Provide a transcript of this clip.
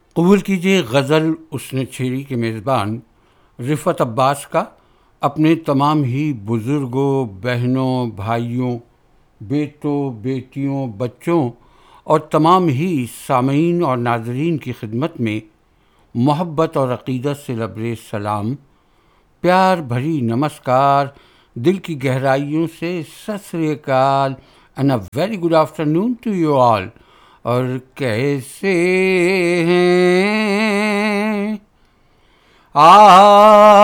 कबूल कीजिए गज़ल उसने छेड़ी के मेज़बान रिफ़त अब्बास का अपने तमाम ही बुज़ुर्गों, बहनों, भाइयों, बेटों, बेटियों, बच्चों और तमाम ही सामीन और नाज़रीन की खिदमत में मोहब्बत और अक़ीदत से लबरेज़ सलाम, प्यार भरी नमस्कार, दिल की गहराइयों से सत श्री अकाल and a very good afternoon to you all. और कैसे हैं